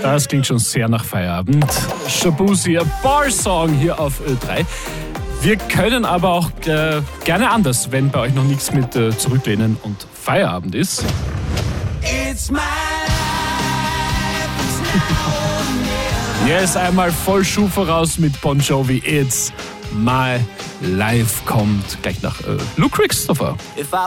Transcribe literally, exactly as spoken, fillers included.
Das klingt schon sehr nach Feierabend. Shaboozey, a Bar-Song hier auf Ö drei. Wir können aber auch äh, gerne anders, wenn bei euch noch nichts mit äh, Zurücklehnen und Feierabend ist. It's my life. Yes, einmal voll Schuh voraus mit Bon Jovi. It's my life kommt gleich nach äh, Luke Christopher.